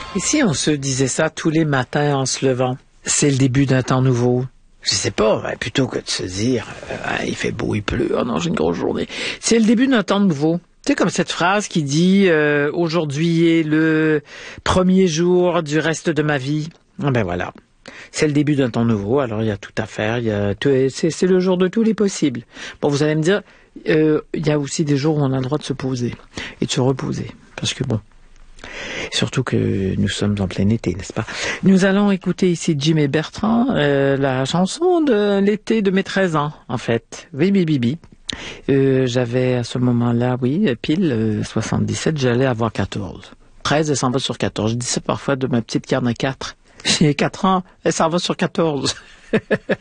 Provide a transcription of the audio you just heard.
Et si on se disait ça tous les matins en se levant? C'est le début d'un temps nouveau. Je sais pas, plutôt que de se dire il fait beau, il pleut, oh non, j'ai une grosse journée. C'est le début d'un temps nouveau. Tu sais, comme cette phrase qui dit aujourd'hui est le premier jour du reste de ma vie. Ben voilà. C'est le début d'un temps nouveau, alors il y a tout à faire, c'est le jour de tous les possibles. Bon, vous allez me dire, il y a aussi des jours où on a le droit de se poser et de se reposer. Parce que bon, surtout que nous sommes en plein été, n'est-ce pas? Nous allons écouter ici Jim et Bertrand, la chanson de l'été de mes 13 ans, en fait. Oui, bibi. J'avais à ce moment-là, oui, pile 77, j'allais avoir 14. 13, elle s'en va sur 14. Je dis ça parfois de ma petite qui en a 4. J'ai 4 ans, elle s'en va sur 14.